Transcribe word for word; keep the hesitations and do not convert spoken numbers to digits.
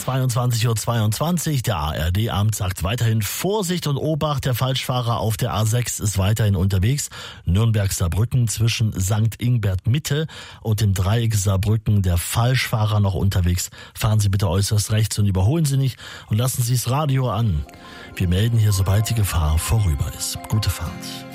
zweiundzwanzig Uhr zweiundzwanzig. Der A R D-Amt sagt weiterhin Vorsicht und Obacht. Der Falschfahrer auf der A sechs ist weiterhin unterwegs. Nürnberg-Saarbrücken zwischen Sankt Ingbert Mitte und dem Dreieck Saarbrücken. Der Falschfahrer noch unterwegs. Fahren Sie bitte äußerst rechts und überholen Sie nicht und lassen Sie das Radio an. Wir melden hier, sobald die Gefahr vorüber ist. Gute Fahrt.